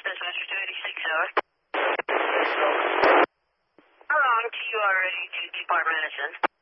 Dispatcher 286 hour. How long do you are ready to depart Madison?